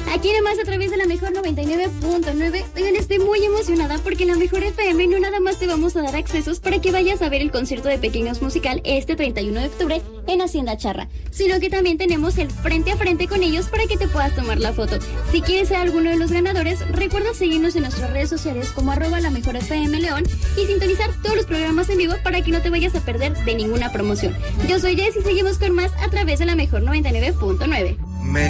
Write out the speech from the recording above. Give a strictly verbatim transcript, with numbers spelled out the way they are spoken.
Aquí nomás a través de la Mejor noventa y nueve punto nueve. Oigan, estoy muy emocionada porque en la Mejor F M no nada más te vamos a dar accesos para que vayas a ver el concierto de Pequeños Musical este treinta y uno de octubre en Hacienda Charra, sino que también tenemos el frente a frente con ellos para que te puedas tomar la foto. Si quieres ser alguno de los ganadores, recuerda seguirnos en nuestras redes sociales como arroba la Mejor F M León y sintonizar todos los programas en vivo para que no te vayas a perder de ninguna promoción. Yo soy Jess y seguimos con más a través de la Mejor noventa y nueve punto nueve.